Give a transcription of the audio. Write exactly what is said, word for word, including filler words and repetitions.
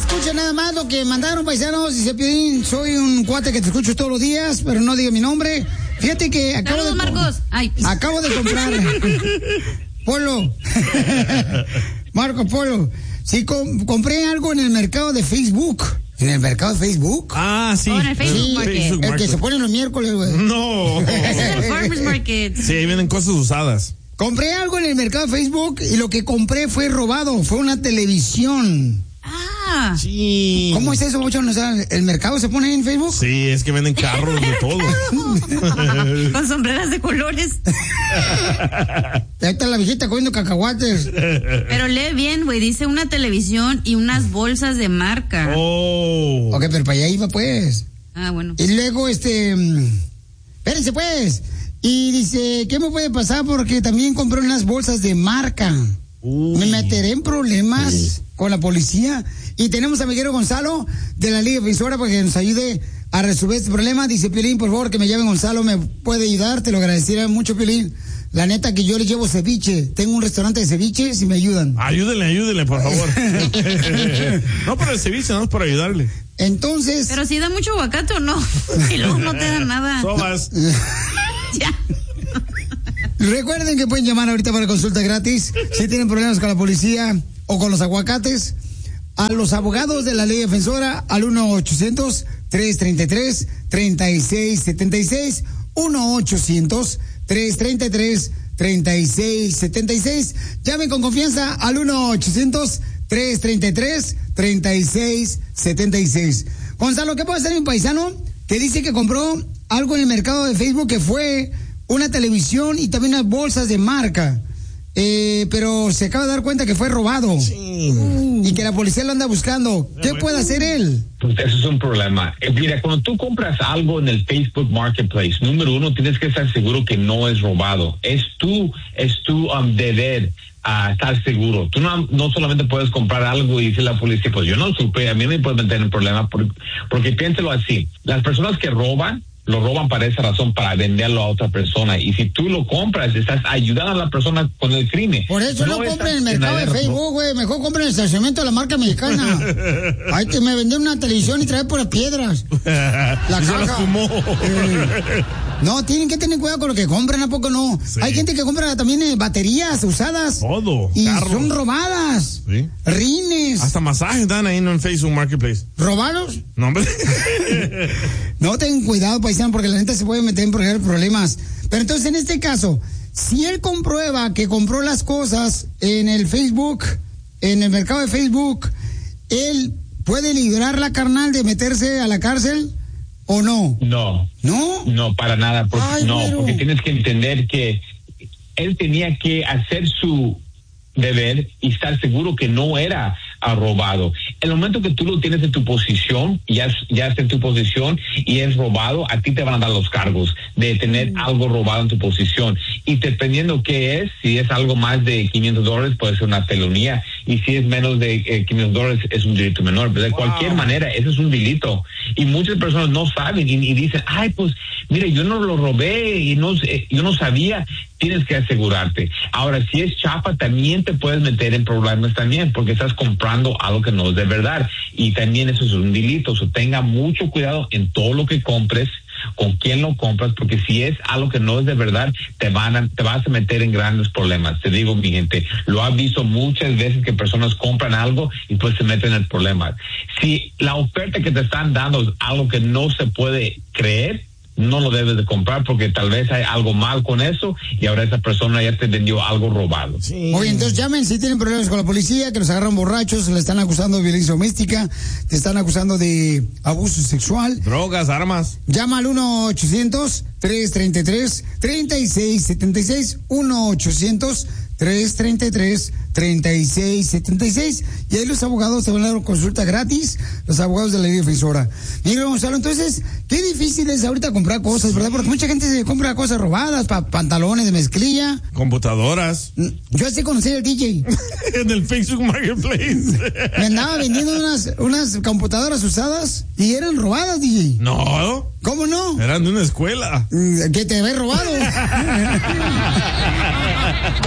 Escucha nada más lo que mandaron, paisanos. Dice Piolín, soy un cuate que te escucho todos los días, pero no diga mi nombre. Fíjate que acabo Saludos, de... Marcos. Ay. Acabo de comprar... Polo. Marco Polo. Sí, com- compré algo en el mercado de Facebook. ¿En el mercado de Facebook? Ah, sí. Oh, en el Facebook Sí, Market. Facebook el que Market. se pone los miércoles, güey. No. Ese es el Farmers Market. Sí, ahí vienen cosas usadas. Compré algo en el mercado de Facebook y lo que compré fue robado. Fue una televisión. Ah. Sí. ¿Cómo es eso, Bochón? O sea, ¿el mercado se pone en Facebook? Sí, es que venden carros de todo. Con sombreras de colores. Ahí está la viejita comiendo cacahuates. Pero lee bien, güey. Dice una televisión y unas bolsas de marca. Oh. Ok, pero para allá iba, pues. Ah, bueno. Y luego, este... mm, espérense, pues. Y dice, ¿qué me puede pasar? Porque también compré unas bolsas de marca. Uy. Me meteré en problemas con la policía. Y tenemos a Miguel Gonzalo de la Liga Defensora para que nos ayude a resolver este problema. Dice Piolín, por favor, que me llame Gonzalo, me puede ayudar, te lo agradecería mucho, Piolín. La neta que yo le llevo ceviche. Tengo un restaurante de ceviche, si me ayudan. Ayúdenle, ayúdenle, por favor. No por el ceviche, no es por ayudarle. Entonces... Pero si da mucho aguacate o no. Y luego no te da nada. Sobas. Ya. Recuerden que pueden llamar ahorita para consulta gratis si tienen problemas con la policía o con los aguacates. A los abogados de la Ley Defensora al uno ochocientos, tres treinta y tres, treinta y seis setenta y seis. uno ochocientos, tres treinta y tres, treinta y seis setenta y seis. Llamen con confianza al uno ochocientos, tres treinta y tres, treinta y seis setenta y seis. Gonzalo, ¿qué puede hacer un paisano que dice que compró algo en el mercado de Facebook que fue una televisión y también unas bolsas de marca? Eh, pero se acaba de dar cuenta que fue robado. Sí. Y que la policía lo anda buscando. ¿Qué puede hacer él? Pues eso es un problema. Eh, mira, cuando tú compras algo en el Facebook Marketplace, número uno, tienes que estar seguro que no es robado. Es tu, es tu um, deber a estar seguro. Tú no, no solamente puedes comprar algo y decirle a la policía, pues yo no supe, a mí me puede meter en problema, porque, porque piénsalo así. Las personas que roban, lo roban para esa razón, para venderlo a otra persona. Y si tú lo compras, estás ayudando a la persona con el crimen. Por eso no, no compren en el mercado de Facebook, güey. Mejor compren en el estacionamiento de la marca mexicana. Ay, que me vendió una televisión y trae puras piedras. La caja. Eh, no, tienen que tener cuidado con lo que compran, ¿a poco no? Sí. Hay gente que compra también eh, baterías usadas. Todo. Y carros. Son robadas. Sí. Rines. Hasta masajes dan ahí en Facebook Marketplace. ¿Robados? No, hombre. No, ten cuidado, paisano, porque la neta se puede meter en problemas. Pero entonces, en este caso, si él comprueba que compró las cosas en el Facebook, en el mercado de Facebook, ¿él puede librar la carnal de meterse a la cárcel o no? No. ¿No? No, para nada. Porque, Ay, no, güero. porque tienes que entender que él tenía que hacer su deber y estar seguro que no era uh, robado. El momento que tú lo tienes en tu posición, ya, ya está en tu posición y es robado, a ti te van a dar los cargos de tener mm. algo robado en tu posición. Y dependiendo qué es, si es algo más de quinientos dólares, puede ser una felonía. Y si es menos de eh, quinientos dólares, es un delito menor. Pero de wow. cualquier manera, eso es un delito. Y muchas personas no saben y, y dicen, ay, pues, mire, yo no lo robé y no, eh, yo no sabía. Tienes que asegurarte. Ahora, si es chapa, también te puedes meter en problemas también, porque estás comprando algo que no es de verdad. Y también eso es un delito. O sea, tenga mucho cuidado en todo lo que compres, con quién lo compras, porque si es algo que no es de verdad, te van a, te vas a meter en grandes problemas. Te digo, mi gente, lo has visto muchas veces que personas compran algo y pues se meten en problemas. Si la oferta que te están dando es algo que no se puede creer, no lo debes de comprar porque tal vez hay algo mal con eso y ahora esa persona ya te vendió algo robado. Sí. Oye, entonces llamen si tienen problemas con la policía, que los agarran borrachos, le están acusando de violencia doméstica, te están acusando de abuso sexual. Drogas, armas. Llama al uno ochocientos, tres treinta y tres, treinta y seis setenta y seis, uno ochocientos, tres treinta y tres, treinta y seis setenta y seis, y ahí los abogados te van a dar consulta gratis, los abogados de la Ley Defensora. Mira, Gonzalo, entonces, qué difícil es ahorita comprar cosas, ¿verdad? Porque mucha gente se compra cosas robadas, pa pantalones de mezclilla. Computadoras. Yo así conocí al D J. En el Facebook Marketplace. Me andaba vendiendo unas, unas computadoras usadas y eran robadas, D J. No. ¿Cómo no? Eran de una escuela. ¿Qué te había robado?